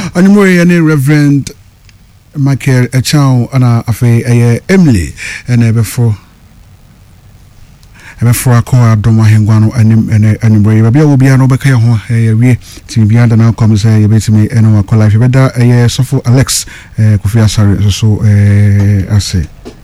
Anymore any Reverend Michael Echao ana afe Emily and before akwa adoma hengwano anymore babia will be an obeka ho we to be under now comes betimi eno akwa life beda sofo Alex Kofi Asare so I say